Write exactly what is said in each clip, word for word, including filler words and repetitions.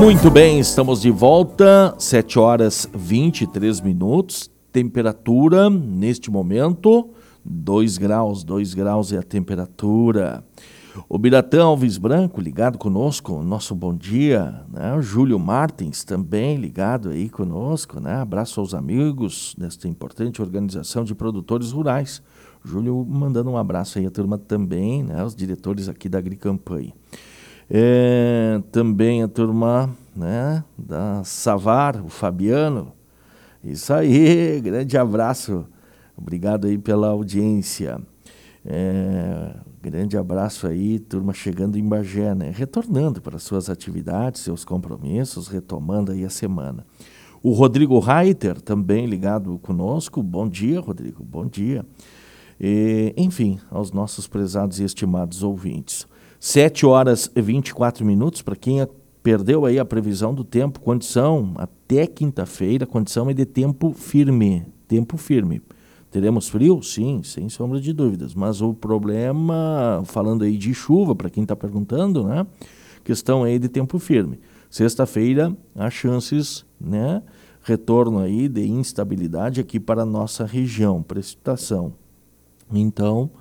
Muito bem, estamos de volta, sete horas e vinte e três minutos, temperatura neste momento, dois graus, dois graus é a temperatura. O Biratã Alves Branco ligado conosco, nosso bom dia, né? O Júlio Martins também ligado aí conosco, né? Abraço aos amigos desta importante organização de produtores rurais. Júlio mandando um abraço aí à turma também, né? Os diretores aqui da Agricampanha. É, também a turma, né, da Savar, o Fabiano. Isso aí, grande abraço. Obrigado aí pela audiência. É, grande abraço aí, turma chegando em Bagé, né? Retornando para suas atividades, seus compromissos, retomando aí a semana. O Rodrigo Reiter também ligado conosco. Bom dia, Rodrigo, bom dia. E, enfim, aos nossos prezados e estimados ouvintes. sete horas e vinte e quatro minutos, para quem perdeu aí a previsão do tempo, condição até quinta-feira, condição é de tempo firme, tempo firme. Teremos frio? Sim, sem sombra de dúvidas, mas o problema, falando aí de chuva, para quem está perguntando, né, questão aí de tempo firme. Sexta-feira, há chances, né, retorno aí de instabilidade aqui para a nossa região, precipitação. Então,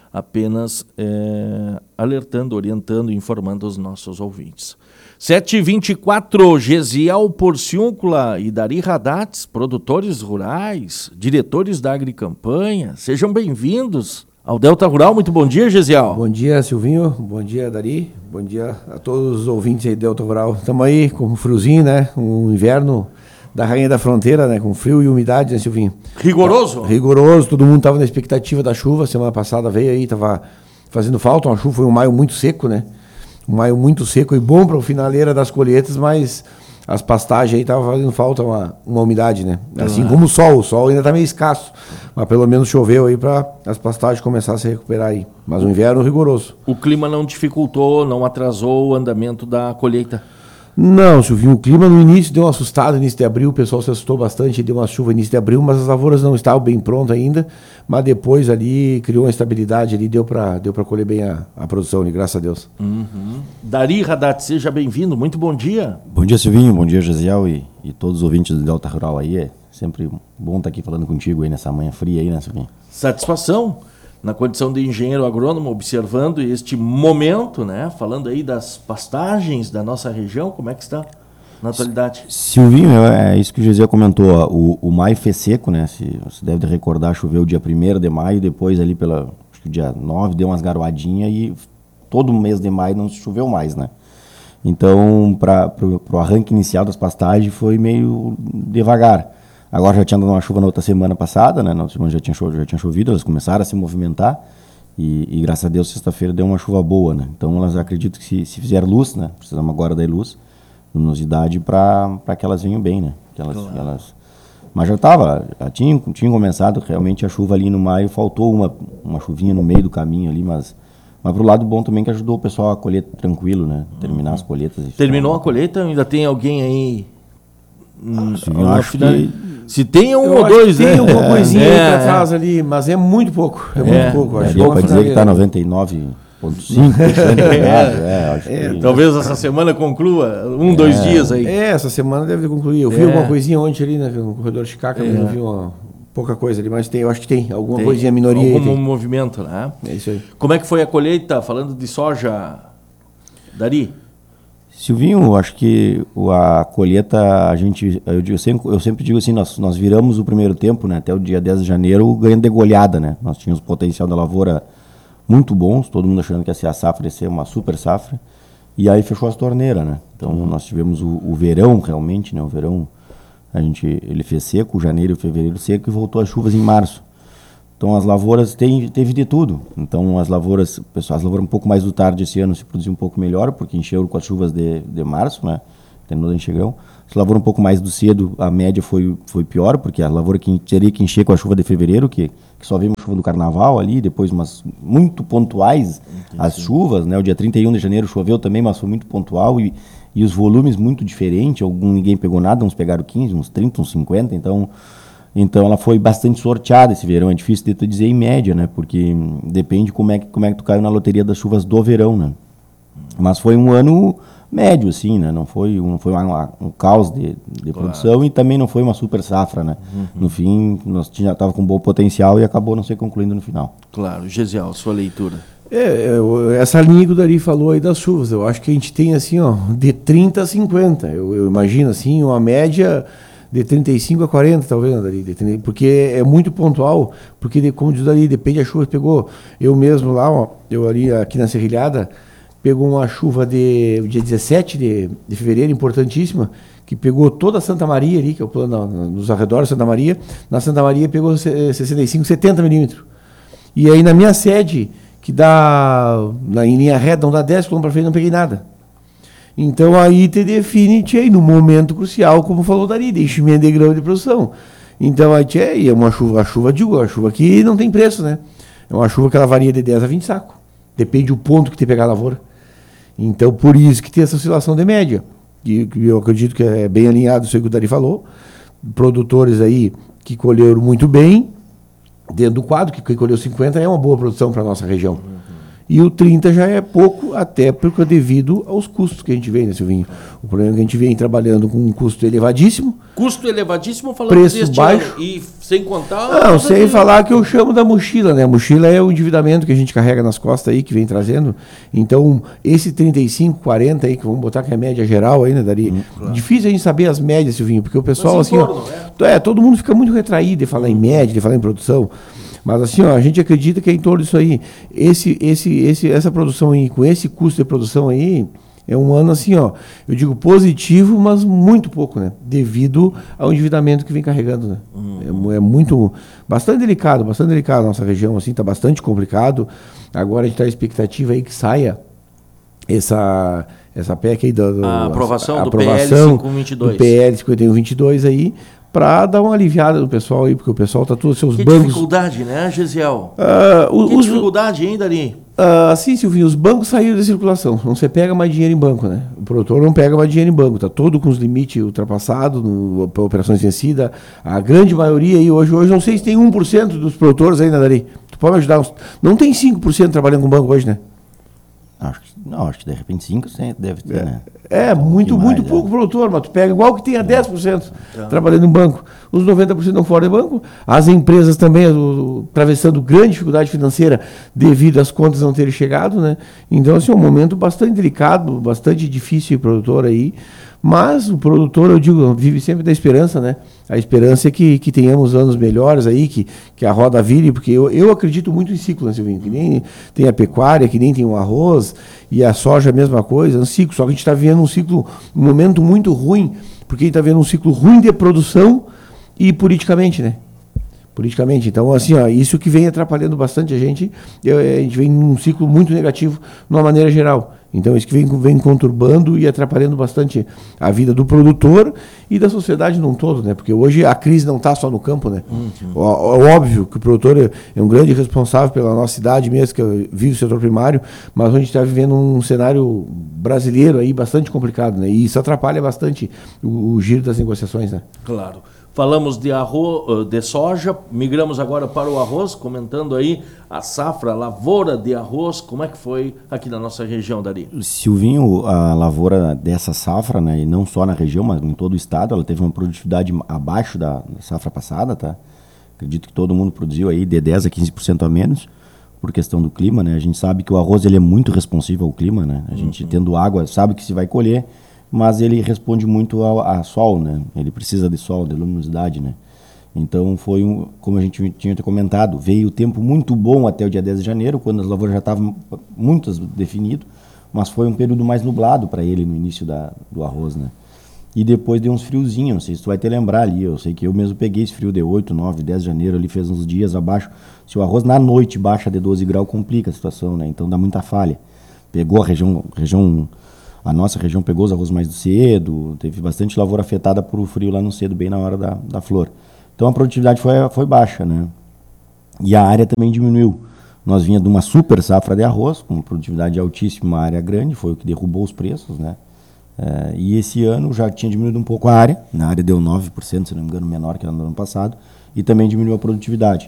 apenas é, alertando, orientando e informando os nossos ouvintes. sete e vinte e quatro, Gesiel Porciúncula e Dari Radatz, produtores rurais, diretores da Agricampanha, sejam bem-vindos ao Delta Rural. Muito bom dia, Gesiel. Bom dia, Silvinho, bom dia, Dari, bom dia a todos os ouvintes aí do Delta Rural. Estamos aí com um friozinho, né, um inverno da Rainha da Fronteira, né, com frio e umidade, né, Silvinho? Rigoroso? Tá, rigoroso, todo mundo estava na expectativa da chuva, semana passada veio aí, estava fazendo falta, uma chuva, foi um maio muito seco, né, um maio muito seco e bom para o finaleira das colheitas, mas as pastagens aí estavam fazendo falta uma, uma umidade, né, assim ah. como o sol, o sol ainda está meio escasso, mas pelo menos choveu aí para as pastagens começarem a se recuperar aí, mas o inverno rigoroso. O clima não dificultou, não atrasou o andamento da colheita? Não, Silvinho, o clima no início deu uma assustada, no início de abril, o pessoal se assustou bastante, deu uma chuva no início de abril, mas as lavouras não estavam bem prontas ainda, mas depois ali criou uma estabilidade ali, deu para deu para colher bem a, a produção ali, graças a Deus. Uhum. Dari Radatz, seja bem-vindo, muito bom dia. Bom dia, Silvinho, bom dia, Gesiel e, e todos os ouvintes do Delta Rural aí, é sempre bom estar aqui falando contigo aí nessa manhã fria aí, né, Silvinho? Satisfação. Na condição de engenheiro agrônomo, observando este momento, né? Falando aí das pastagens da nossa região, como é que está na atualidade? Silvinho, é isso que o Gesiel comentou, ó, o, o maio fez seco, né? Se, você deve recordar, choveu dia primeiro de maio, depois ali pela, acho que dia nove, deu umas garoadinhas e todo mês de maio não choveu mais, né? Então, para o arranque inicial das pastagens foi meio devagar. Agora já tinha dado uma chuva na outra semana passada, né? Na outra semana já tinha, chovido, já tinha chovido, elas começaram a se movimentar e, e graças a Deus sexta-feira deu uma chuva boa, né? Então elas acredito que se, se fizer luz, né? Precisamos agora da luz, luminosidade para que elas venham bem, né? Que elas, claro. que elas... Mas já estava, já tinha, tinha começado realmente a chuva ali no maio, faltou uma, uma chuvinha no meio do caminho ali, mas... Mas pro lado bom também que ajudou o pessoal a colher tranquilo, né? Terminar uhum. as colheitas. Terminou a colheita? Ainda tem alguém aí? Ah, sim, eu acho final... que... Se tem um eu ou dois, tem né? Tem alguma coisinha é, aí pra trás é. ali, mas é muito pouco. É, é muito pouco. Acho que pode dizer que está noventa e nove vírgula cinco por cento. é, é, acho é, que... Talvez essa semana conclua, um, é. dois dias aí. É, essa semana deve concluir. Eu vi é. alguma coisinha ontem ali, né, no corredor de Chicaca, é. mas eu vi uma pouca coisa ali, mas tem, eu acho que tem alguma tem. coisinha, minoria. Algum aí, movimento, né? É isso aí. Como é que foi a colheita, falando de soja, Dari? Silvinho, acho que a colheita, a gente, eu, digo, eu, sempre, eu sempre digo assim, nós, nós viramos o primeiro tempo, né, até o dia dez de janeiro, ganhando de goleada, né? Nós tínhamos potencial da lavoura muito bons, todo mundo achando que ia ser a safra, ia ser uma super safra, e aí fechou as torneiras, né? Então uhum. nós tivemos o, o verão realmente, né? O verão, a gente, ele fez seco, janeiro e fevereiro seco, e voltou as chuvas em março. Então as lavouras tem, teve de tudo. Então as lavouras, pessoal, as lavouras um pouco mais do tarde esse ano se produziu um pouco melhor, porque encheu com as chuvas de, de março, né? Terminou de enxergão. As lavouras um pouco mais do cedo, a média foi, foi pior, porque a lavoura que teria que encher com a chuva de fevereiro, que, que só veio uma chuva do carnaval ali, depois umas muito pontuais Entendi. as chuvas, né? O dia trinta e um de janeiro choveu também, mas foi muito pontual e, e os volumes muito diferentes. Algum, ninguém pegou nada, uns pegaram quinze, uns trinta, uns cinquenta, então... Então ela foi bastante sorteada esse verão, é difícil de tu dizer em média, né? Porque depende como é que, como é que tu caiu na loteria das chuvas do verão, né? Mas foi um ano médio, assim, né? Não foi um, foi uma, um caos de, de claro. produção e também não foi uma super safra, né? Uhum. No fim, nós já estava com bom potencial e acabou não se concluindo no final. Claro. Gesiel, sua leitura. É, essa linha que o Dari falou aí das chuvas, eu acho que a gente tem assim, ó, de trinta a cinquenta. Eu, eu imagino assim, uma média de trinta e cinco a quarenta, talvez, Dari, porque é muito pontual, porque como diz o Dari, depende da chuva que pegou. Eu mesmo lá, ó, eu ali aqui na Serrilhada, pegou uma chuva de dia dezessete de, de fevereiro, importantíssima, que pegou toda a Santa Maria ali, que é o plano nos arredores da Santa Maria. Na Santa Maria pegou sessenta e cinco, setenta milímetros. E aí na minha sede, que dá, na, em linha reta, não dá dez quilômetros para frente, não peguei nada. Então aí te define, tchê, no momento crucial, como falou o Dari, de enchimento de grão de produção. Então aí, tchê, é uma chuva, a chuva, digo, a chuva que não tem preço, né? É uma chuva que ela varia de dez a vinte sacos. Depende do ponto que te pegar a lavoura. Então, por isso que tem essa oscilação de média. E eu acredito que é bem alinhado isso aí que o Dari falou. Produtores aí que colheram muito bem, dentro do quadro, que quem colheu cinquenta é uma boa produção para a nossa região. Uhum. E o trinta já é pouco, até porque é devido aos custos que a gente vem, né, Silvinho? O problema é que a gente vem trabalhando com um custo elevadíssimo. Custo elevadíssimo, falando preço deste baixo. Ano, e sem contar... Não, sem que... falar que eu chamo da mochila, né? A mochila é o endividamento que a gente carrega nas costas aí, que vem trazendo. Então, esse trinta e cinco, quarenta aí, que vamos botar que é a média geral aí, né, Dari? Hum, claro. Difícil a gente saber as médias, Silvinho, porque o pessoal, assim, torno, ó, é? é, todo mundo fica muito retraído de falar em média, de falar em produção. Mas assim, ó, a gente acredita que é em torno disso aí. Esse, esse, esse, essa produção aí, com esse custo de produção aí, é um ano assim, ó, eu digo positivo, mas muito pouco, né? Devido ao endividamento que vem carregando, né? Hum. É, é muito, bastante delicado, bastante delicado a nossa região, assim, tá bastante complicado. Agora a gente tá a expectativa aí que saia essa, essa P E C aí da... A aprovação, a, a do aprovação P L cinquenta e um vinte e dois. Do P L cinquenta e um vinte e dois aí, para dar uma aliviada no pessoal aí, porque o pessoal está todos seus que bancos... Que dificuldade, né, Gesiel? Uh, o, que os, dificuldade ainda ali? Uh, assim, Silvinho, os bancos saíram da circulação. Não se pega mais dinheiro em banco, né? O produtor não pega mais dinheiro em banco. Está todo com os limites ultrapassados, para operações vencidas. A grande maioria aí, hoje, hoje não sei se tem um por cento dos produtores ainda dali. Tu pode me ajudar? Uns, não tem cinco por cento trabalhando com banco hoje, né? Acho que, não, acho que de repente cinco por cento deve ter, é, né? É, muito, muito mais, pouco é. produtor, mas tu pega igual que tenha é. dez por cento é. trabalhando em banco. Os noventa por cento estão fora de banco. As empresas também o, atravessando grande dificuldade financeira devido às contas não terem chegado, né? Então, assim, é um momento bastante delicado, bastante difícil para o produtor aí. Mas o produtor, eu digo, vive sempre da esperança, né? A esperança é que, que tenhamos anos melhores aí, que, que a roda vire, porque eu, eu acredito muito em ciclo, né, Silvinho? Que nem tem a pecuária, que nem tem o arroz, e a soja a mesma coisa, um ciclo. Só que a gente está vivendo um ciclo, um momento muito ruim, porque a gente está vendo um ciclo ruim de produção e politicamente, né? Politicamente. Então, assim, ó, isso que vem atrapalhando bastante a gente, eu, a gente vem num ciclo muito negativo, de uma maneira geral. Então, isso que vem, vem conturbando e atrapalhando bastante a vida do produtor e da sociedade num todo, né? Porque hoje a crise não está só no campo, né? Uhum. Ó, óbvio que o produtor é, é um grande responsável pela nossa cidade mesmo, que vive o setor primário, mas a gente está vivendo um cenário brasileiro aí bastante complicado, né? E isso atrapalha bastante o, o giro das negociações, né? Claro. Falamos de arroz, de soja, migramos agora para o arroz, comentando aí a safra, a lavoura de arroz, como é que foi aqui na nossa região, Dari? Silvinho, a lavoura dessa safra, né, e não só na região, mas em todo o estado, ela teve uma produtividade abaixo da, da safra passada, tá? Acredito que todo mundo produziu aí de dez a quinze por cento a menos, por questão do clima, né? A gente sabe que o arroz ele é muito responsivo ao clima, né? A gente uhum. tendo água, sabe que se vai colher, mas ele responde muito a, a sol, né? Ele precisa de sol, de luminosidade, né? Então foi, um, como a gente tinha comentado, veio o tempo muito bom até o dia dez de janeiro, quando as lavouras já estavam muitas definidas, mas foi um período mais nublado para ele no início da, do arroz, né? E depois deu uns friozinhos, não sei se tu vai te lembrar ali, eu sei que eu mesmo peguei esse frio de oito, nove, dez de janeiro, ali fez uns dias abaixo. Se o arroz na noite baixa de doze graus, complica a situação, né? Então dá muita falha. Pegou a região... região A nossa região pegou os arroz mais cedo, teve bastante lavoura afetada por o frio lá no cedo, bem na hora da, da flor. Então a produtividade foi, foi baixa, né? E a área também diminuiu. Nós vinha de uma super safra de arroz, com produtividade altíssima, uma área grande, foi o que derrubou os preços, né? É, e esse ano já tinha diminuído um pouco a área, na área deu nove por cento, se não me engano, menor que no ano passado, e também diminuiu a produtividade.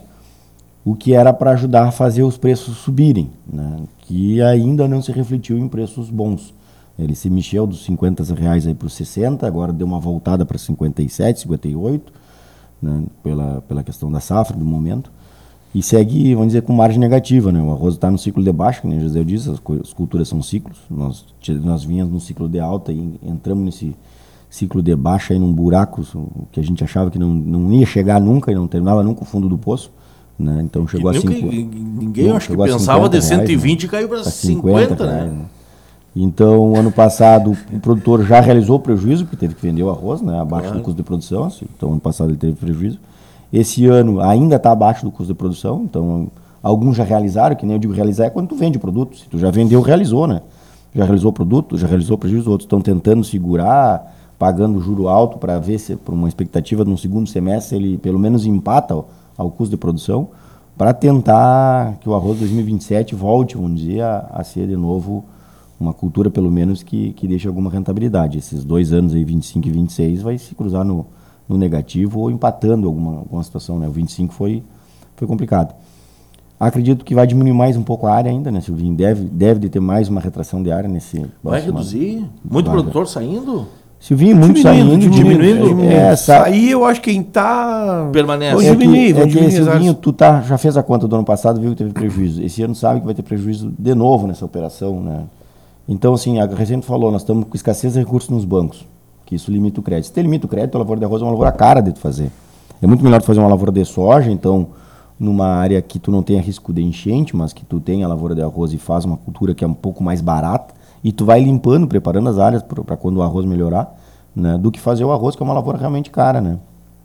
O que era para ajudar a fazer os preços subirem, né? Que ainda não se refletiu em preços bons. Ele se mexeu dos cinquenta reais aí para os sessenta, agora deu uma voltada para cinquenta e sete, cinquenta e oito, né, pela, pela questão da safra do momento. E segue, vamos dizer, com margem negativa, né? O arroz está no ciclo de baixa, como o José disse, as, as culturas são ciclos. Nós, nós vinhamos no ciclo de alta e entramos nesse ciclo de baixa aí num buraco que a gente achava que não, não ia chegar nunca e não terminava nunca o fundo do poço. Né? Então chegou que a cinco, ninguém acho que pensava de cento e vinte e caiu para cinquenta, reais, né? né? Então, ano passado, o produtor já realizou o prejuízo, porque teve que vender o arroz, né, abaixo claro. do custo de produção. Assim, então, ano passado ele teve prejuízo. Esse ano ainda está abaixo do custo de produção, então alguns já realizaram, que nem eu digo, realizar é quando tu vende o produto. Se tu já vendeu, realizou, né? Já realizou o produto, já realizou o prejuízo, outros estão tentando segurar, pagando juro alto para ver se, por uma expectativa de um segundo semestre, ele pelo menos empata ao, ao custo de produção, para tentar que o arroz dois mil e vinte e sete volte, um dia, a ser de novo uma cultura, pelo menos, que, que deixe alguma rentabilidade. Esses dois anos aí, vinte e cinco e vinte e seis, vai se cruzar no, no negativo ou empatando alguma, alguma situação, né? O vinte e cinco foi, foi complicado. Acredito que vai diminuir mais um pouco a área ainda, né, Silvinho? Deve, deve de ter mais uma retração de área nesse... Vai reduzir? Ano. Muito vai, produtor saindo? Silvinho, muito saindo. Diminuindo? diminuindo. É, Sair, eu acho que quem está... Permanece. É diminuir, que, é que, Silvinho, tu tá, já fez a conta do ano passado, viu que teve prejuízo. Esse ano sabe que vai ter prejuízo de novo nessa operação, né? Então, assim, a recente falou, nós estamos com escassez de recursos nos bancos, que isso limita o crédito. Se tu limita o crédito, a lavoura de arroz é uma lavoura cara de tu fazer. É muito melhor tu fazer uma lavoura de soja, então, numa área que tu não tenha risco de enchente, mas que tu tenha a lavoura de arroz e faz uma cultura que é um pouco mais barata, e tu vai limpando, preparando as áreas para quando o arroz melhorar, né, do que fazer o arroz, que é uma lavoura realmente cara, né?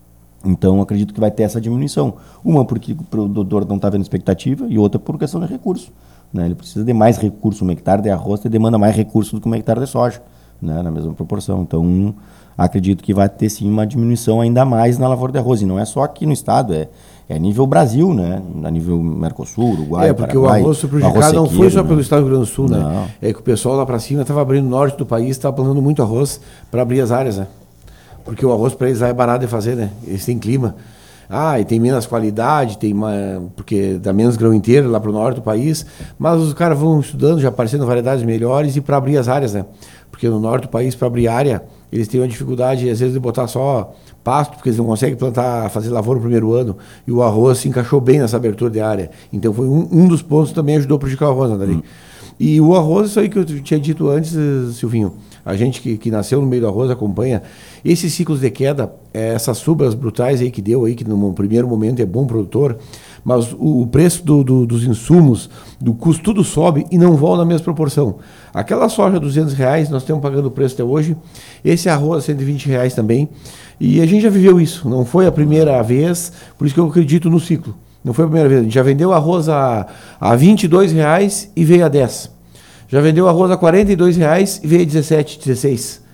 Então, acredito que vai ter essa diminuição. Uma porque o produtor não está vendo expectativa, e outra por questão de recurso. Né? Ele precisa de mais recurso. Um hectare de arroz te demanda mais recurso do que um hectare de soja, né? Na mesma proporção. Então, acredito que vai ter sim uma diminuição ainda mais na lavoura de arroz. E não é só aqui no estado, é, é a nível Brasil, né? A nível Mercosul, Uruguai, É, porque Paraguai, o arroz foi prejudicado não foi só né? pelo estado do Rio Grande do Sul, não. né? É que o pessoal lá para cima estava abrindo o norte do país, estava plantando muito arroz para abrir as áreas, né? Porque o arroz para eles lá é barato de fazer, né? Eles têm clima. Ah, e tem menos qualidade, tem uma, porque dá menos grão inteiro lá para o norte do país, mas os caras vão estudando, já aparecendo variedades melhores e para abrir as áreas, né? Porque no norte do país, para abrir área, eles têm uma dificuldade, às vezes, de botar só pasto, porque eles não conseguem plantar, fazer lavoura no primeiro ano, e o arroz se encaixou bem nessa abertura de área. Então foi um, um dos pontos que também ajudou a prejudicar o arroz, André. Hum. E o arroz, isso aí que eu tinha dito antes, Silvinho, a gente que, que nasceu no meio do arroz acompanha esses ciclos de queda, essas subas brutais aí que deu aí, que no primeiro momento é bom produtor, mas o, o preço do, do, dos insumos, do custo, tudo sobe e não volta na mesma proporção. Aquela soja duzentos reais, nós estamos pagando o preço até hoje, esse arroz cento e vinte reais também, e a gente já viveu isso, não foi a primeira vez, por isso que eu acredito no ciclo. Não foi a primeira vez, a gente já vendeu arroz a, a vinte e dois reais e veio a dez. Já vendeu arroz a quarenta e dois reais e veio a dezessete, dezesseis.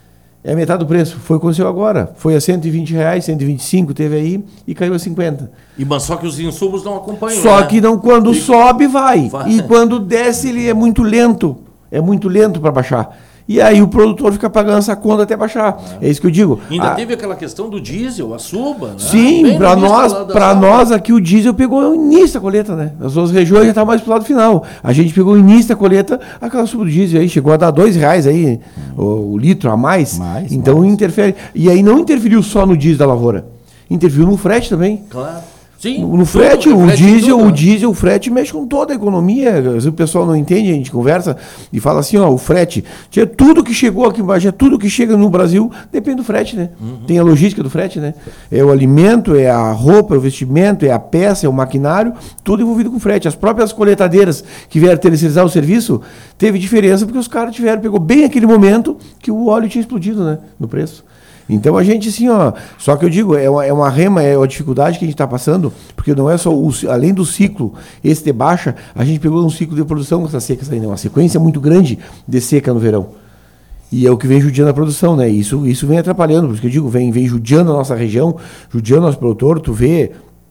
É metade do preço. Foi o que aconteceu agora. Foi a cento e vinte reais, cento e vinte e cinco teve aí e caiu a cinquenta. E, mas só que os insumos não acompanham. Só né? que não, quando e... sobe, vai. vai. E quando desce, ele é muito lento. É muito lento para baixar. E aí o produtor fica pagando essa conta até baixar. É, é isso que eu digo. Ainda ah, teve aquela questão do diesel, a suba, né? Sim, para nós, para nós aqui o diesel pegou o início da colheita, né? Nas outras regiões já está mais pro lado final. A gente pegou o início da colheita, aquela suba do diesel aí, chegou a dar dois reais aí, o, o litro a mais. mais então mais. Interfere. E aí não interferiu só no diesel da lavoura. Interferiu no frete também. Claro. Sim, no, no frete, tudo, o frete diesel, tudo, o diesel, o frete mexe com toda a economia. Às vezes o pessoal não entende, a gente conversa e fala assim, ó, o frete, tinha tudo que chegou aqui embaixo, tudo que chega no Brasil, depende do frete, né? Uhum. Tem a logística do frete, né? É o alimento, é a roupa, é o vestimento, é a peça, é o maquinário, tudo envolvido com frete. As próprias coletadeiras que vieram terceirizar o serviço, teve diferença porque os caras tiveram, pegou bem aquele momento que o óleo tinha explodido, né? No preço. Então a gente assim, ó, só que eu digo, é uma, é uma rema, é uma dificuldade que a gente está passando, porque não é só, o, além do ciclo, esse de baixa, a gente pegou um ciclo de produção com essa seca ainda, uma sequência muito grande de seca no verão. E é o que vem judiando a produção, né? Isso, isso vem atrapalhando, por isso que eu digo, vem, vem judiando a nossa região, judiando o nosso produtor, tu vê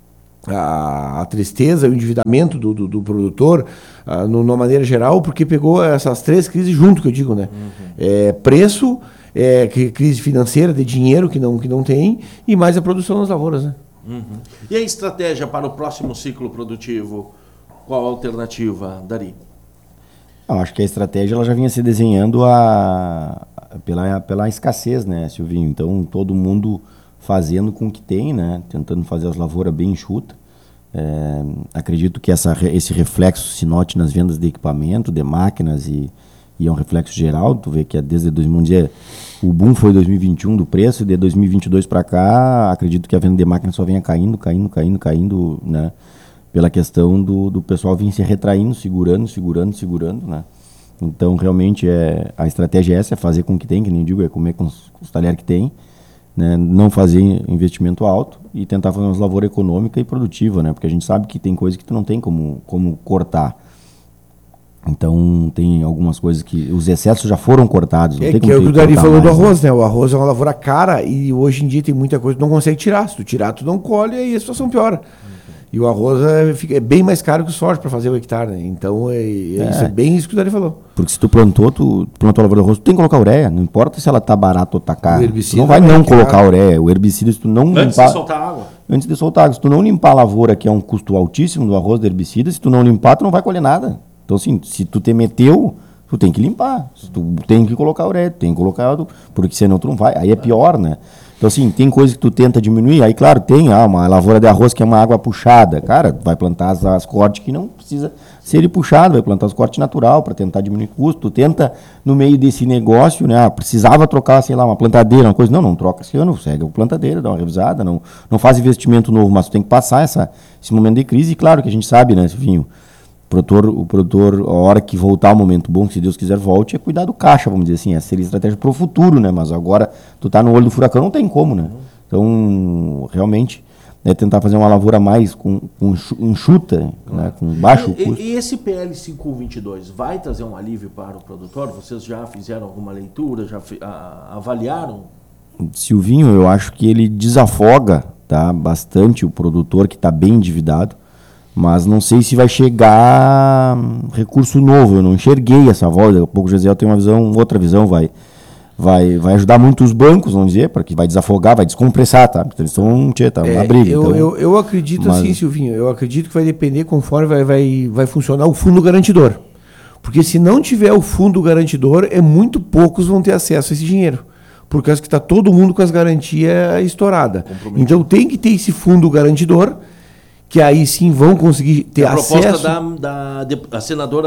a, a tristeza, o endividamento do, do, do produtor, a, no, numa maneira geral, porque pegou essas três crises junto, que eu digo, né? Uhum. É, preço... É, crise financeira, de dinheiro que não, que não tem, e mais a produção nas lavouras, né? Uhum. E a estratégia para o próximo ciclo produtivo? Qual a alternativa, Dari? Eu acho que a estratégia ela já vinha se desenhando a, pela, pela escassez, né, Silvinho? Então, todo mundo fazendo com o que tem, né? Tentando fazer as lavouras bem enxutas. É, acredito que essa, esse reflexo se note nas vendas de equipamento, de máquinas e, e é um reflexo geral. Tu vê que é desde dois mil e onze, o boom foi dois mil e vinte e um do preço, e de dois mil e vinte e dois para cá, acredito que a venda de máquinas só venha caindo, caindo, caindo, caindo, né? Pela questão do, do pessoal vir se retraindo, segurando, segurando, segurando, né? Então, realmente, é, a estratégia é essa, é fazer com o que tem, que nem digo, é comer com os, com os talheres que tem, né? Não fazer investimento alto e tentar fazer uma lavoura econômica e produtiva, né? Porque a gente sabe que tem coisas que tu não tem como, como cortar. Então, tem algumas coisas que... Os excessos já foram cortados. Não é tem que como é o que o Dari falou mais, do arroz, né? né? O arroz é uma lavoura cara e hoje em dia tem muita coisa que tu não consegue tirar. Se tu tirar, tu não colhe e a situação piora. E o arroz é, fica, é bem mais caro que o soja para fazer o hectare, né? Então, é, é, é. Isso é bem isso que o Dari falou. Porque se tu plantou, tu plantou a lavoura de arroz, tu tem que colocar ureia. Não importa se ela tá barata ou tá cara. Tu não vai não é colocar caro. Ureia. O herbicida, se tu não Antes limpar... de soltar água. Antes de soltar água. Se tu não limpar a lavoura, que é um custo altíssimo do arroz de herbicida, se tu não limpar, tu não vai colher nada. Então, assim, se tu te meteu, tu tem que limpar. Tu tem que colocar ureia, tu tem que colocar... Porque senão tu não vai. Aí é pior, né? Então, assim, tem coisa que tu tenta diminuir. Aí, claro, tem ah, uma lavoura de arroz que é uma água puxada. Cara, vai plantar as, as cortes que não precisa ser puxado, vai plantar as cortes natural para tentar diminuir o custo. Tu tenta, no meio desse negócio, né? Ah, precisava trocar, sei lá, uma plantadeira, uma coisa. Não, não troca esse ano, segue a plantadeira, dá uma revisada, não, não faz investimento novo, mas tu tem que passar essa, esse momento de crise. E claro que a gente sabe, né, Silvinho? O produtor, o produtor, a hora que voltar o momento bom, que se Deus quiser volte, é cuidar do caixa, vamos dizer assim. Essa seria estratégia para o futuro, né? Mas agora tu tá no olho do furacão, não tem como, né? Então, realmente, é tentar fazer uma lavoura mais com, com enxuta, né? Com baixo e, custo. E esse P L cinco mil e vinte e dois vai trazer um alívio para o produtor? Vocês já fizeram alguma leitura, já a, avaliaram? Silvinho, eu acho que ele desafoga, tá, bastante o produtor que está bem endividado. Mas não sei se vai chegar recurso novo, eu não enxerguei essa volta. Daqui a pouco o Gesiel tem uma visão, outra visão, vai, vai, vai ajudar muito os bancos, vamos dizer, porque vai desafogar, vai descompressar, tá? Então eles estão, tchê, tá uma é, briga. Eu, então, eu, eu acredito mas... assim, Silvinho, eu acredito que vai depender conforme vai, vai, vai funcionar o fundo garantidor. Porque se não tiver o fundo garantidor, é muito poucos vão ter acesso a esse dinheiro. Por causa que está todo mundo com as garantias estouradas. Então tem que ter esse fundo garantidor, que aí sim vão conseguir ter a acesso... A proposta da, da a senadora...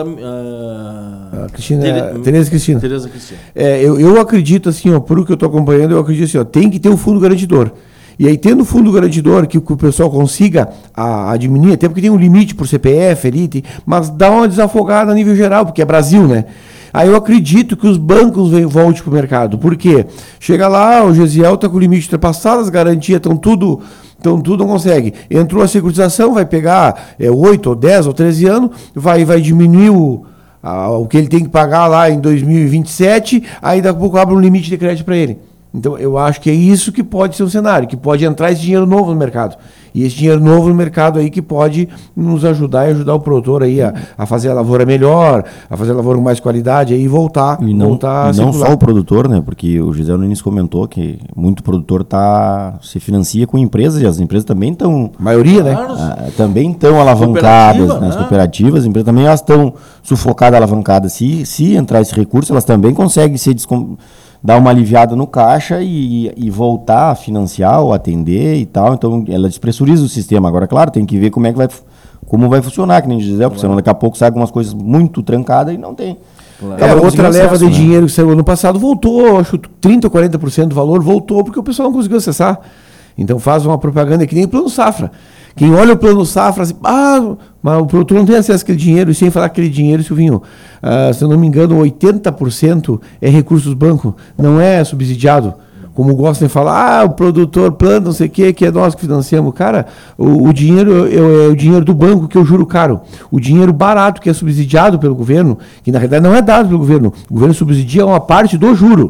Uh, a Cristina, Tere, Tereza Cristina. Tereza Cristina. É, eu, eu acredito assim, ó, por o que eu estou acompanhando, eu acredito assim, ó, tem que ter um fundo garantidor. E aí, tendo o fundo garantidor, que, que o pessoal consiga a, a diminuir, até porque tem um limite por C P F ali, tem, mas dá uma desafogada a nível geral, porque é Brasil, né? Aí eu acredito que os bancos vem, voltem para o mercado. Por quê? Chega lá, o Gesiel está com o limite ultrapassado, as garantias estão tudo... Então tudo não consegue. Entrou a securitização, vai pegar é, oito, ou dez, ou treze anos, vai, vai diminuir o, a, o que ele tem que pagar lá em dois mil e vinte e sete, aí daqui a pouco abre um limite de crédito para ele. Então eu acho que é isso que pode ser um cenário, que pode entrar esse dinheiro novo no mercado. E esse dinheiro novo no mercado aí que pode nos ajudar e ajudar o produtor aí a, a fazer a lavoura melhor, a fazer a lavoura com mais qualidade aí, e voltar, e não, voltar e não só o produtor, né? Porque o Gisele no início comentou que muito produtor tá, se financia com empresas e as empresas também estão... Maioria, claro, né? Ah, também estão alavancadas Cooperativa, nas né? cooperativas, as empresas também elas estão sufocadas, alavancadas. Se, se entrar esse recurso, elas também conseguem se descom... dar uma aliviada no caixa e, e voltar a financiar ou atender e tal. Então, ela despressuriza o sistema. Agora, claro, tem que ver como é que vai, como vai funcionar, que nem diz, porque senão daqui a pouco sai algumas coisas muito trancadas e não tem. Claro. É, outra leva acesso, de né? dinheiro que saiu ano passado voltou, acho trinta ou quarenta por cento do valor voltou porque o pessoal não conseguiu acessar. Então faz uma propaganda que nem o Plano Safra. Quem olha o Plano Safra, assim, ah, mas o produtor não tem acesso àquele dinheiro, e sem falar aquele dinheiro, Silvinho, uh, se eu não me engano, oitenta por cento é recursos do banco, não é subsidiado. Como gostam de falar, ah, o produtor planta, não sei o que, que é nós que financiamos. Cara, o, o dinheiro é, é o dinheiro do banco que eu juro caro. O dinheiro barato que é subsidiado pelo governo, que na realidade não é dado pelo governo, o governo subsidia uma parte do juro,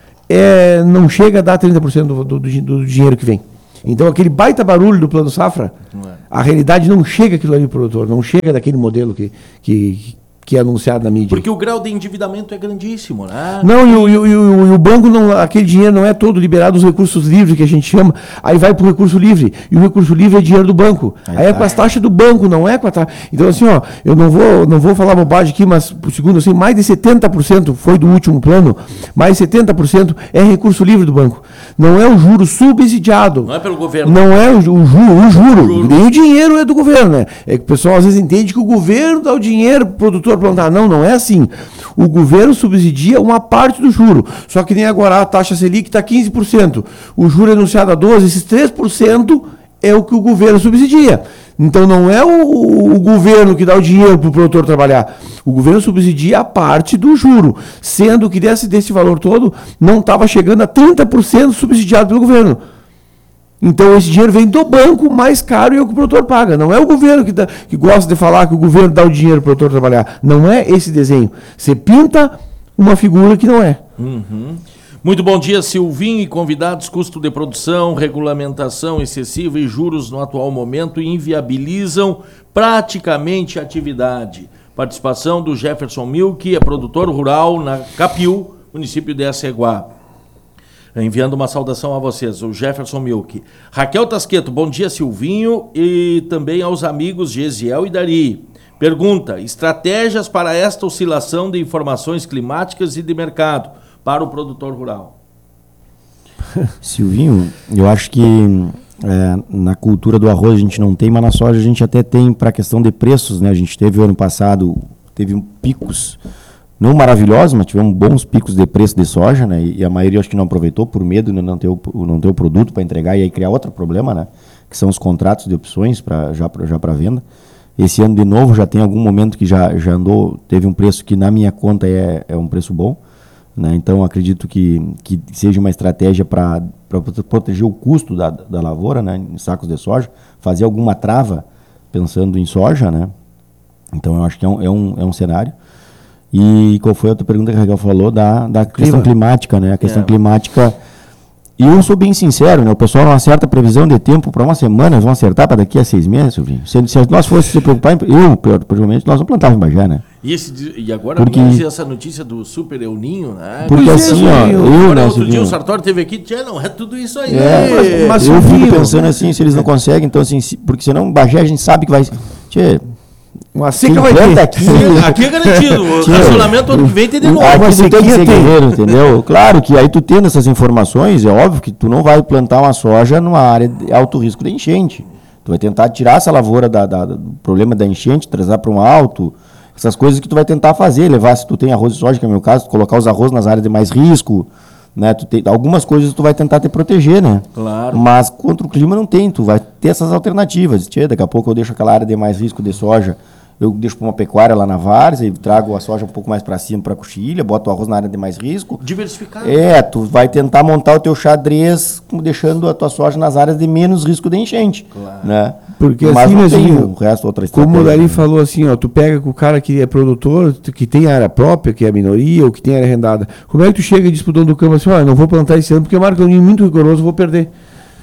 é, não chega a dar trinta por cento do, do, do, do dinheiro que vem. Então, aquele baita barulho do Plano Safra, é. a realidade não chega aquilo ali pro produtor, não chega daquele modelo que, que, que é anunciado na mídia. Porque o grau de endividamento é grandíssimo, né? Não, e o, e o, e o, e o banco, não, aquele dinheiro não é todo liberado dos recursos livres, que a gente chama, aí vai para o recurso livre, e o recurso livre é dinheiro do banco. Aí, aí é com as taxas do banco, não é com a taxa. Então, assim, ó, eu não vou, não vou falar bobagem aqui, mas, por segundo, assim, mais de setenta por cento foi do último plano, mais de setenta por cento é recurso livre do banco. Não é o juro subsidiado. Não é pelo governo. Não é o, o juro, o juro. juro. Nem o dinheiro é do governo, né? É que o pessoal às vezes entende que o governo dá o dinheiro para o produtor plantar. Não, não é assim. O governo subsidia uma parte do juro. Só que nem agora a taxa Selic está quinze por cento. O juro é anunciado a doze por cento, esses três por cento é o que o governo subsidia. Então não é o, o, o governo que dá o dinheiro para o produtor trabalhar. O governo subsidia a parte do juro, sendo que desse, desse valor todo não estava chegando a trinta por cento subsidiado pelo governo. Então esse dinheiro vem do banco mais caro e é o que o produtor paga. Não é o governo que, dá, que gosta de falar que o governo dá o dinheiro para o produtor trabalhar. Não é esse desenho. Você pinta uma figura que não é. Uhum. Muito bom dia, Silvinho e convidados. Custo de produção, regulamentação excessiva e juros no atual momento inviabilizam praticamente a atividade. Participação do Jefferson Milk, é produtor rural na Capiú, município de Aceguá. Enviando uma saudação a vocês, o Jefferson Milk. Raquel Tasqueto, bom dia, Silvinho, e também aos amigos Gesiel e Dari. Pergunta, estratégias para esta oscilação de informações climáticas e de mercado para o produtor rural. Silvinho, eu acho que é, na cultura do arroz a gente não tem, mas na soja a gente até tem para a questão de preços, né? A gente teve ano passado, teve um picos não maravilhosos, mas tivemos bons picos de preço de soja, né? E a maioria acho que não aproveitou por medo de não ter o, não ter o produto para entregar e aí criar outro problema, né? Que são os contratos de opções pra, já para já para venda. Esse ano de novo já tem algum momento que já, já andou, teve um preço que na minha conta é, é um preço bom, né? Então acredito que, que seja uma estratégia para proteger o custo da, da lavoura, né? Em sacos de soja, fazer alguma trava pensando em soja, né? Então eu acho que é um, é um, é um cenário. E qual foi a outra pergunta que a Raquel falou da, da questão climática, né? A questão é. climática. E eu sou bem sincero, né? O pessoal não acerta a previsão de tempo para uma semana, vão acertar para daqui a seis meses, Silvinho. Se, se nós fôssemos se preocupar, eu, provavelmente, nós não plantávamos em Bagé, né? E, esse, e agora, porque, essa notícia do Super El Ninho, né? Porque pois assim, é, ó, eu, eu né, outro Silvinho, dia o Sartori teve aqui, tchê, não, é tudo isso aí. É, mas, mas eu fico pensando assim, se eles não conseguem, então assim, se, porque senão Bagé a gente sabe que vai... Tchê, uma seca vai ter. Aqui, aqui é garantido. O racionamento ano que vem tem de novo. Aqui tu tem que ser guerreiro, entendeu? Claro que aí tu tendo essas informações, é óbvio que tu não vai plantar uma soja numa área de alto risco de enchente. Tu vai tentar tirar essa lavoura da, da, do problema da enchente, trazer para um alto, essas coisas que tu vai tentar fazer, levar, se tu tem arroz e soja, que é o meu caso, colocar os arroz nas áreas de mais risco, né? Tu tem, algumas coisas tu vai tentar te proteger, né? Claro. Mas contra o clima não tem, tu vai ter essas alternativas. Tchê, daqui a pouco eu deixo aquela área de mais risco de soja, eu deixo para uma pecuária lá na várzea e trago a soja um pouco mais para cima para a coxilha, boto o arroz na área de mais risco. Diversificar. É, tu vai tentar montar o teu xadrez deixando a tua soja nas áreas de menos risco de enchente. Claro. Né? Porque mas assim, não assim, tem o resto, outra estratégia. Como o Dari falou assim, ó, tu pega com o cara que é produtor, que tem área própria, que é a minoria, ou que tem área arrendada. Como é que tu chega e diz pro dono do campo assim, ó, não vou plantar esse ano porque a marca é muito rigoroso, vou perder.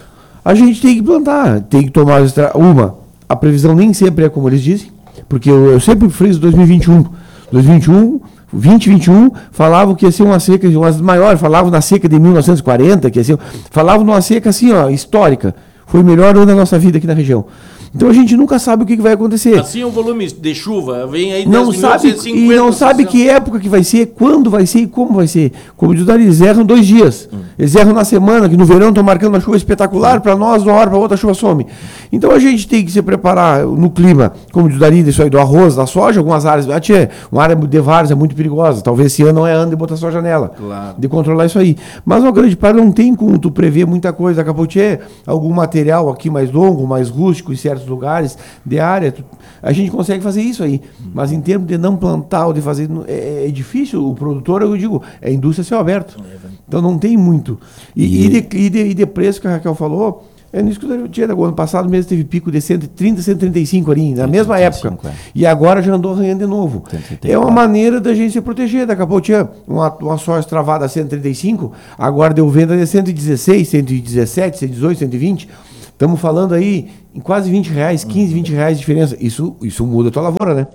A gente tem que plantar, tem que tomar uma. A previsão nem sempre é como eles dizem. Porque eu, eu sempre friso dois mil e vinte e um. dois mil e vinte e um, vinte e vinte e um, falavam que ia ser uma seca, uma das maiores, falavam na seca de mil novecentos e quarenta, que ia ser, falavam numa seca assim, ó, histórica. Foi o melhor ano da nossa vida aqui na região. Então a gente nunca sabe o que, que vai acontecer. Assim o volume de chuva vem aí não sabe e não sabe que época que vai ser, quando vai ser e como vai ser. Como diz o Dari, eles erram dois dias. Hum. Eles erram na semana, que no verão estão marcando uma chuva espetacular, para nós, de uma hora para outra a chuva some. Então a gente tem que se preparar no clima, como diz o Dari, isso aí do arroz, da soja, algumas áreas. Ah, tchê, uma área de várzea é muito perigosa. Talvez esse ano não é ano de botar soja nela. Claro. De controlar isso aí. Mas uma grande parte não tem como tu prever muita coisa. Daqui a pouco, tchê, algum material aqui mais longo, mais rústico em certos lugares de área, a gente consegue fazer isso aí, mas em termos de não plantar ou de fazer, é, é difícil, o produtor, eu digo, é indústria céu aberto, então não tem muito, e, e... e, de, e, de, e de preço que a Raquel falou, é nisso que eu tinha, ano passado mesmo teve pico de cento e trinta, cento e trinta e cinco ali, na mesma época, é. E agora já andou arranhando de novo, é uma maneira da gente se proteger, daqui a pouco tinha uma, uma soja travada a cento e trinta e cinco, agora deu venda de cento e dezesseis, cento e dezessete, cento e dezoito, cento e vinte, estamos falando aí em quase vinte reais, quinze, vinte reais de diferença. Isso, isso muda a tua lavoura, né?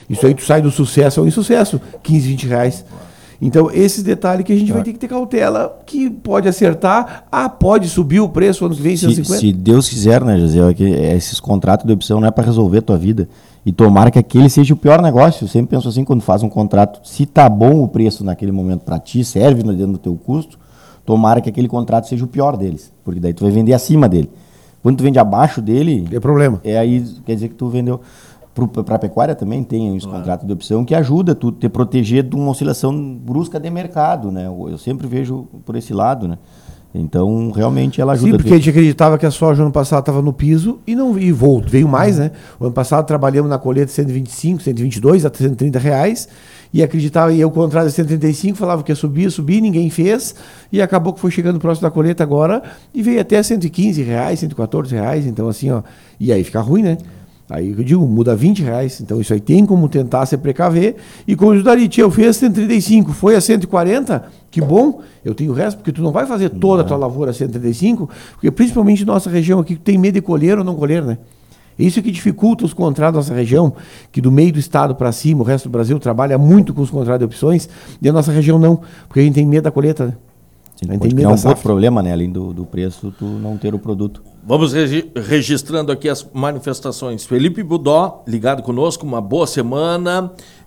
Isso aí tu sai do sucesso ao insucesso, quinze, vinte reais. Então, esses detalhes que a gente vai ter que ter cautela, que pode acertar, ah, pode subir o preço ano que vem, cento e cinquenta. Se, se Deus quiser, né, José, é que esses contratos de opção não é para resolver a tua vida. E tomara que aquele seja o pior negócio. Eu sempre penso assim, quando faz um contrato, se tá bom o preço naquele momento para ti, serve dentro do teu custo, tomara que aquele contrato seja o pior deles. Porque daí tu vai vender acima dele. Quando tu vende abaixo dele... É problema. É aí, quer dizer que tu vendeu... Para a pecuária também tem os contratos de opção que ajuda tu te proteger de uma oscilação brusca de mercado, né? Eu, eu sempre vejo por esse lado, né? Então, realmente ela ajuda. Sim, porque a gente acreditava que a soja ano passado estava no piso e não e voltou, veio mais, né? O ano passado trabalhamos na colheita cento e vinte e cinco, cento e vinte e dois, a cento e trinta reais e acreditava, e o contrário de cento e trinta e cinco, falava que ia subir, subir, ninguém fez e acabou que foi chegando próximo da colheita agora e veio até cento e quinze reais, cento e quatorze reais, então assim, ó, e aí fica ruim, né? Aí eu digo, muda vinte reais, então isso aí tem como tentar se precaver. E como o Darite, eu fiz cento e trinta e cinco, foi a cento e quarenta, que bom, eu tenho o resto, porque tu não vai fazer toda a tua lavoura a cento e trinta e cinco, porque principalmente nossa região aqui, tem medo de colher ou não colher, né? Isso que dificulta os contratos da nossa região, que do meio do estado para cima, o resto do Brasil trabalha muito com os contratos de opções, e a nossa região não, porque a gente tem medo da colheita, né? Sim, pode criar um outro problema, né? Além do, do preço, tu não ter o produto. Vamos regi registrando aqui as manifestações. Felipe Budó, ligado conosco, uma boa semana.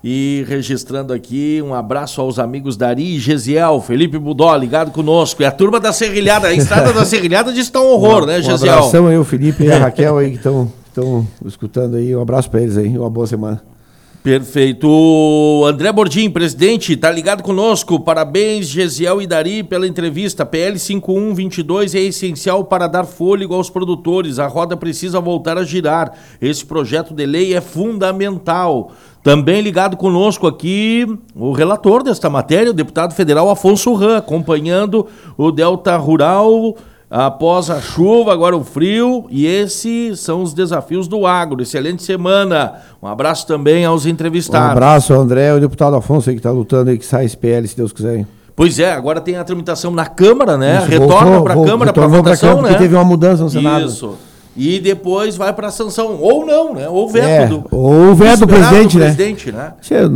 E registrando aqui um abraço aos amigos Dari e Gesiel. Felipe Budó, ligado conosco. E a turma da Serrilhada, a estrada da Serrilhada diz que está um horror, um, né, Gesiel? Um abração aí, o Felipe e a Raquel aí que estão escutando aí. Um abraço para eles aí, uma boa semana. Perfeito. André Bordim, presidente, está ligado conosco. Parabéns, Gesiel e Dari, pela entrevista. P L cinco um dois dois é essencial para dar fôlego aos produtores. A roda precisa voltar a girar. Esse projeto de lei é fundamental. Também ligado conosco aqui o relator desta matéria, o deputado federal Afonso Ram, acompanhando o Delta Rural após a chuva, agora o frio, e esses são os desafios do agro. Excelente semana. Um abraço também aos entrevistados. Um abraço ao André, o deputado Afonso aí que está lutando aí, que sai esse P L, se Deus quiser. Pois é, agora tem a tramitação na Câmara, né? Isso, retorna para a Câmara para votação, Câmara, né? Porque teve uma mudança no Senado. Isso. E depois vai para a sanção. Ou não, né? Ou veto é, do... Ou veto do presidente, do né? presidente, né?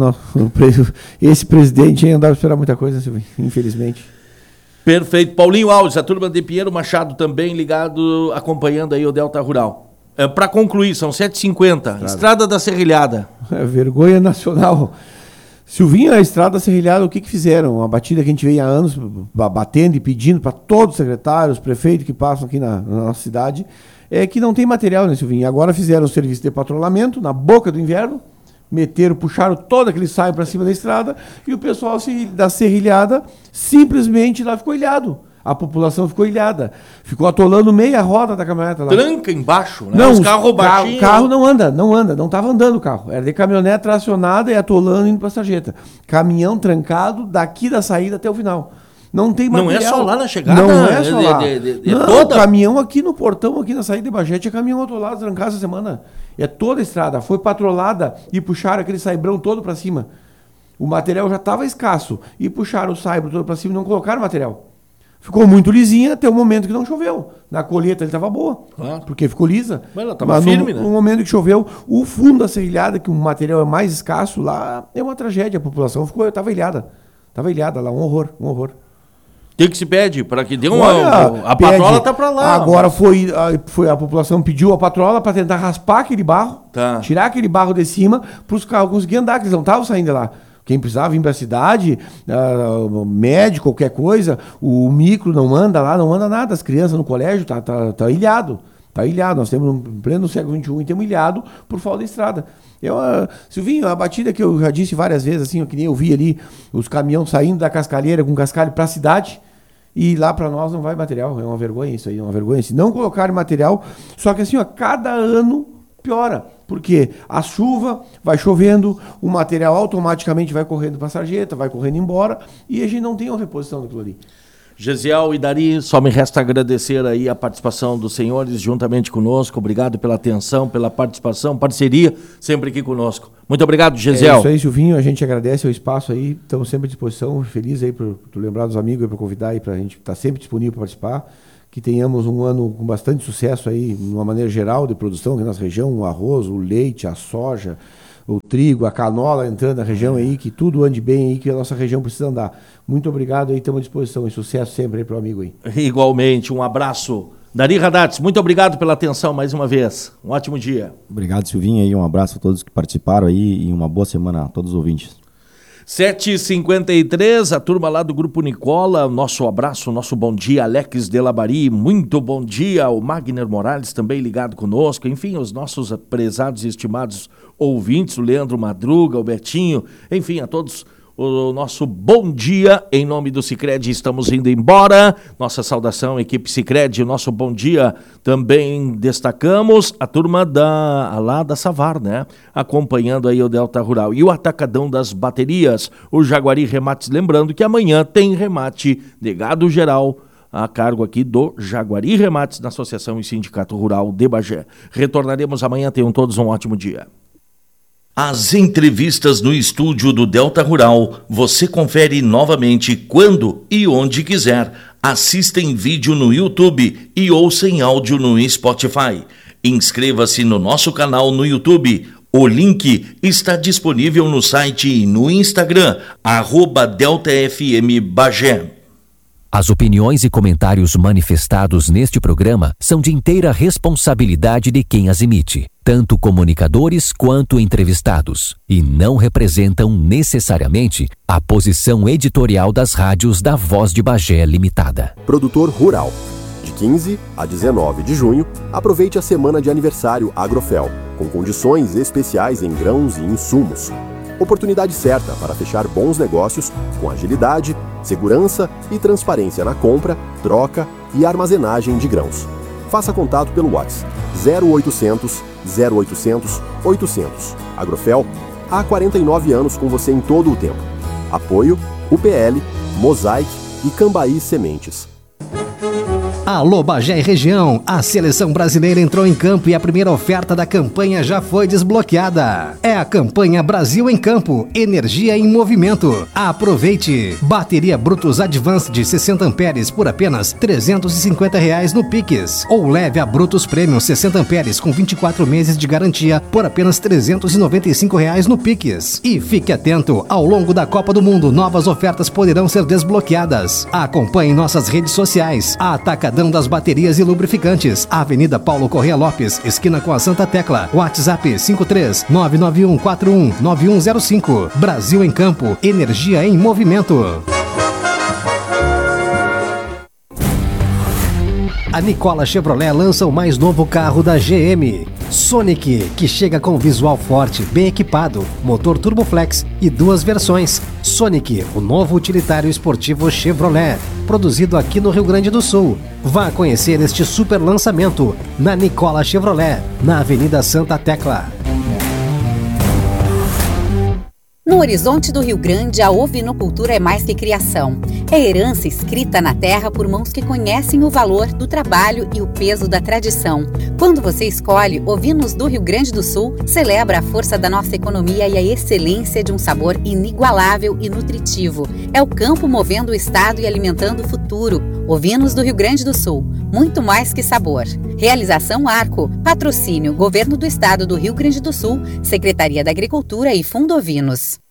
Esse presidente aí não dá para esperar muita coisa, infelizmente. Perfeito. Paulinho Alves, a turma de Pinheiro Machado também ligado, acompanhando aí o Delta Rural. É, para concluir, são sete e cinquenta. Estrada. Estrada da Serrilhada. É, vergonha nacional. Silvinho, a Estrada da Serrilhada, o que que fizeram? Uma batida que a gente vem há anos batendo e pedindo para todos os secretários, prefeitos que passam aqui na, na nossa cidade, é que não tem material, né, Silvinho? Agora fizeram o serviço de patrulhamento na boca do inverno, meteram, puxaram todo aquele saio para cima da estrada e o pessoal da Serrilhada simplesmente lá ficou ilhado. A população ficou ilhada. Ficou atolando meia roda da caminhonete lá. Tranca embaixo, né? Não, os carros baixinhos. O carro não anda, não anda. Não estava andando o carro. Era de caminhonete tracionada e atolando indo para a sarjeta. Caminhão trancado daqui da saída até o final. Não tem material. Não é só lá na chegada? Não é só lá. De, de, de, não, toda... caminhão aqui no portão, aqui na saída de Bagete, é caminhão atolado, trancado essa semana. É toda a estrada. Foi patrolada e puxaram aquele saibrão todo para cima. O material já estava escasso. E puxaram o saibro todo para cima e não colocaram material. Ficou muito lisinha até o momento que não choveu. Na colheita ele estava boa, claro, porque ficou lisa. Mas ela estava firme, no, né? No momento que choveu, o fundo da serrilhada, que o material é mais escasso, lá é uma tragédia. A população ficou, estava ilhada. Estava ilhada lá, um horror, um horror. O que que se pede? Para que dê uma... Olha, a pede, patrola tá para lá. Agora foi a, foi a população pediu a patrola para tentar raspar aquele barro, tá, tirar aquele barro de cima, para os carros conseguirem andar, que eles não estavam saindo de lá. Quem precisava vir para a cidade, uh, médico, qualquer coisa, o micro não anda lá, não anda nada. As crianças no colégio tá, tá, tá ilhado. Tá ilhado. Nós temos, no pleno século vinte e um, e temos ilhado por falta de estrada. É uma, Silvinho, a batida que eu já disse várias vezes, assim, que nem eu vi ali, os caminhões saindo da cascalheira com cascalho para a cidade, e lá para nós não vai material. É uma vergonha isso aí, é uma vergonha. Se não colocarem material, só que assim, ó, cada ano piora. Porque a chuva vai chovendo, o material automaticamente vai correndo para a sarjeta, vai correndo embora, e a gente não tem uma reposição daquilo ali. Gesiel e Dari, só me resta agradecer aí a participação dos senhores juntamente conosco. Obrigado pela atenção, pela participação, parceria, sempre aqui conosco. Muito obrigado, Gesiel. É isso aí, Silvinho, a gente agradece o espaço aí, estamos sempre à disposição, feliz aí por tu lembrar dos amigos, para convidar aí, para a gente estar tá sempre disponível para participar. Que tenhamos um ano com bastante sucesso aí, de uma maneira geral, de produção aqui na nossa região, o arroz, o leite, a soja, o trigo, a canola entrando na região aí, que tudo ande bem aí, que a nossa região precisa andar. Muito obrigado aí, estamos à disposição e sucesso sempre aí pro amigo aí. Igualmente, um abraço. Dari Radatz, muito obrigado pela atenção mais uma vez. Um ótimo dia. Obrigado, Silvinho, aí um abraço a todos que participaram aí e uma boa semana a todos os ouvintes. sete e cinquenta e três, a turma lá do Grupo Nicola, nosso abraço, nosso bom dia, Alex Delabari, muito bom dia, o Magner Morales também ligado conosco, enfim, os nossos prezados e estimados ouvintes, o Leandro Madruga, o Betinho, enfim, a todos o nosso bom dia em nome do Sicredi. Estamos indo embora, nossa saudação, equipe Sicredi, o nosso bom dia também destacamos a turma da, lá da Savar, né, acompanhando aí o Delta Rural e o Atacadão das Baterias, o Jaguari Remates, lembrando que amanhã tem remate de gado geral a cargo aqui do Jaguari Remates, na Associação e Sindicato Rural de Bagé. Retornaremos amanhã, tenham todos um ótimo dia. As entrevistas no estúdio do Delta Rural você confere novamente quando e onde quiser. Assista em vídeo no YouTube e ouça em áudio no Spotify. Inscreva-se no nosso canal no YouTube. O link está disponível no site e no Instagram, arroba Delta F M Bagé. As opiniões e comentários manifestados neste programa são de inteira responsabilidade de quem as emite, tanto comunicadores quanto entrevistados, e não representam necessariamente a posição editorial das rádios da Voz de Bagé Limitada. Produtor Rural. De quinze a dezenove de junho, aproveite a semana de aniversário Agrofel, com condições especiais em grãos e insumos. Oportunidade certa para fechar bons negócios com agilidade, segurança e transparência na compra, troca e armazenagem de grãos. Faça contato pelo WhatsApp zero oitocentos, zero oitocentos, oitocentos. Agrofel, há quarenta e nove anos com você em todo o tempo. Apoio U P L, Mosaic e Cambaí Sementes. Alô Bagé e região, a seleção brasileira entrou em campo e a primeira oferta da campanha já foi desbloqueada. É a campanha Brasil em Campo, Energia em Movimento. Aproveite! Bateria Brutus Advance de sessenta amperes por apenas trezentos e cinquenta reais no Pix. Ou leve a Brutus Premium sessenta amperes com vinte e quatro meses de garantia por apenas trezentos e noventa e cinco reais no Pix. E fique atento, ao longo da Copa do Mundo, novas ofertas poderão ser desbloqueadas. Acompanhe nossas redes sociais. A Atacadão das Baterias e Lubrificantes, Avenida Paulo Corrêa Lopes, esquina com a Santa Tecla. WhatsApp cinco três nove nove um quatro um nove um zero cinco. Brasil em Campo, energia em movimento. A Nicola Chevrolet lança o mais novo carro da G M, Sonic, que chega com visual forte, bem equipado, motor Turboflex e duas versões. Sonic, o novo utilitário esportivo Chevrolet, produzido aqui no Rio Grande do Sul. Vá conhecer este super lançamento na Nicola Chevrolet, na Avenida Santa Tecla. No horizonte do Rio Grande, a ovinocultura é mais que criação. É herança escrita na terra por mãos que conhecem o valor do trabalho e o peso da tradição. Quando você escolhe Ovinos do Rio Grande do Sul, celebra a força da nossa economia e a excelência de um sabor inigualável e nutritivo. É o campo movendo o estado e alimentando o futuro. Ovinos do Rio Grande do Sul, muito mais que sabor. Realização Arco, patrocínio Governo do Estado do Rio Grande do Sul, Secretaria da Agricultura e Fundo Ovinos.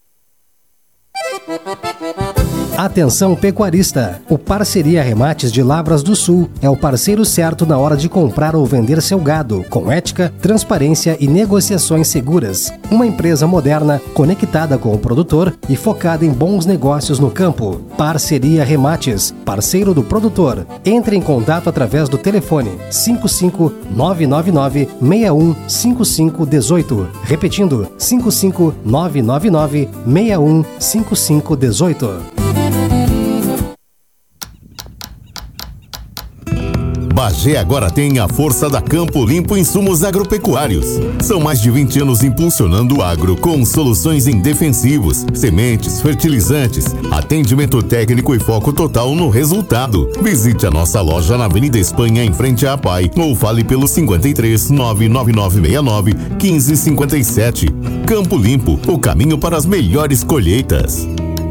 Atenção pecuarista! O Parceria Remates de Lavras do Sul é o parceiro certo na hora de comprar ou vender seu gado, com ética, transparência e negociações seguras. Uma empresa moderna, conectada com o produtor e focada em bons negócios no campo. Parceria Remates, parceiro do produtor. Entre em contato através do telefone cinco cinco nove nove nove seis um cinco cinco um oito. Repetindo, cinco cinco nove nove nove seis um cinco cinco um oito. Bagé agora tem a força da Campo Limpo Insumos Agropecuários. São mais de vinte anos impulsionando o agro com soluções em defensivos, sementes, fertilizantes, atendimento técnico e foco total no resultado. Visite a nossa loja na Avenida Espanha, em frente à A P A I, ou fale pelo cinquenta e três nove nove nove seis nove um cinco cinco sete. Campo Limpo, o caminho para as melhores colheitas.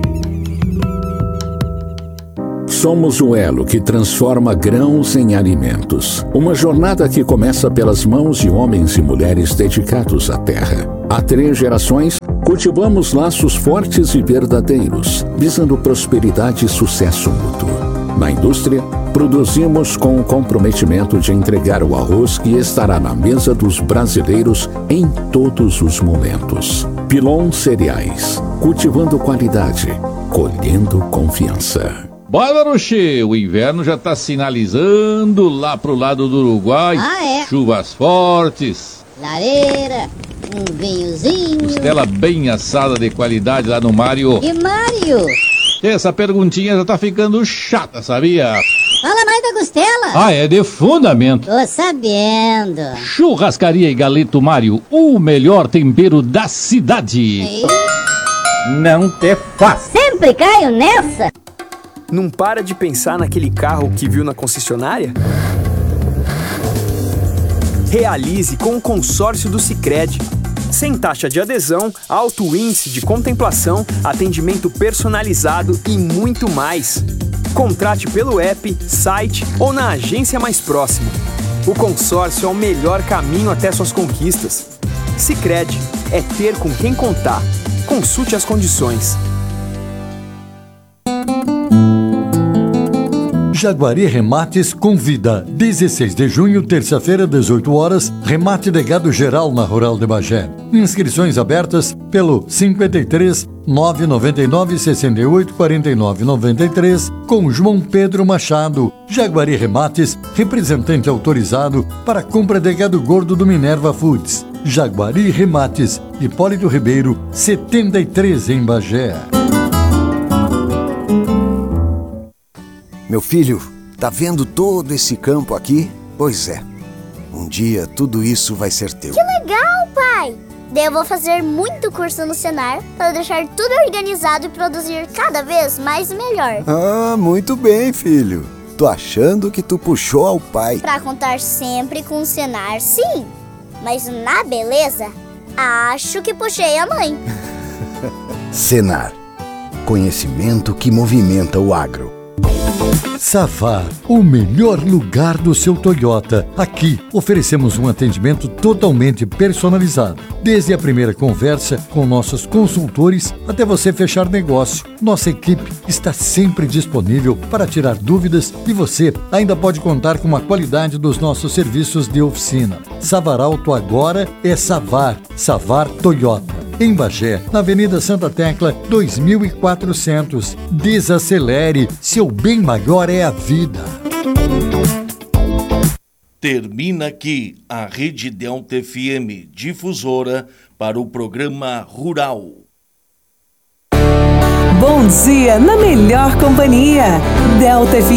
Somos o elo que transforma grãos em alimentos. Uma jornada que começa pelas mãos de homens e mulheres dedicados à terra. Há três gerações, cultivamos laços fortes e verdadeiros, visando prosperidade e sucesso mútuo. Na indústria, produzimos com o comprometimento de entregar o arroz que estará na mesa dos brasileiros em todos os momentos. Pilon Cereais, cultivando qualidade, colhendo confiança. Bora, Rocher! O inverno já está sinalizando lá pro lado do Uruguai. Ah, é? Chuvas fortes. Lareira, um vinhozinho. Costela bem assada de qualidade lá no Mário. E Mário? Essa perguntinha já tá ficando chata, sabia? Fala mais da costela. Ah, é de fundamento. Tô sabendo. Churrascaria e Galeto Mário, o melhor tempero da cidade. E... Não te faz. Sempre caio nessa. Não para de pensar naquele carro que viu na concessionária? Realize com o consórcio do Sicredi. Sem taxa de adesão, alto índice de contemplação, atendimento personalizado e muito mais. Contrate pelo app, site ou na agência mais próxima. O consórcio é o melhor caminho até suas conquistas. Sicredi é ter com quem contar. Consulte as condições. Jaguari Remates convida. dezesseis de junho, terça-feira, dezoito horas, remate de gado geral na Rural de Bagé. Inscrições abertas pelo cinquenta e três, nove nove nove, sessenta e oito, quarenta e nove noventa e três com João Pedro Machado. Jaguari Remates, representante autorizado para compra de gado gordo do Minerva Foods. Jaguari Remates, Hipólito Ribeiro, setenta e três em Bagé. Meu filho, tá vendo todo esse campo aqui? Pois é, um dia tudo isso vai ser teu. Que legal, pai! Daí eu vou fazer muito curso no Senar para deixar tudo organizado e produzir cada vez mais e melhor. Ah, muito bem, filho. Tô achando que tu puxou ao pai. Pra contar sempre com o Senar, sim. Mas na beleza, acho que puxei a mãe. Senar, conhecimento que movimenta o agro. Savar, o melhor lugar do seu Toyota. Aqui oferecemos um atendimento totalmente personalizado. Desde a primeira conversa com nossos consultores até você fechar negócio. Nossa equipe está sempre disponível para tirar dúvidas e você ainda pode contar com a qualidade dos nossos serviços de oficina. Savar Auto agora é Savar. Savar Toyota. Em Bagé, na Avenida Santa Tecla, dois mil e quatrocentos. Desacelere, seu bem maior é a vida. Termina aqui a Rede Delta F M Difusora para o programa Rural. Bom dia na melhor companhia. Delta F M.